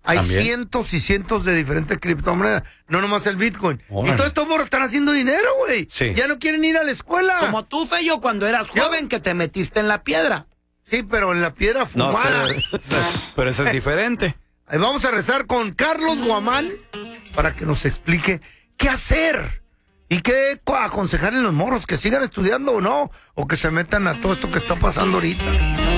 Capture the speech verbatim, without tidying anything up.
Hay También. cientos y cientos de diferentes criptomonedas, no nomás el Bitcoin. Órale. Y todos estos morros están haciendo dinero, güey. Sí. Ya no quieren ir a la escuela. Como tú, Feyo, cuando eras Yo- joven que te metiste en la piedra. Sí, pero en la piedra No fumada. sé, pero eso es diferente. Ahí vamos a rezar con Carlos Guamán para que nos explique qué hacer y qué co- aconsejar en los morros, que sigan estudiando o no, o que se metan a todo esto que está pasando ahorita.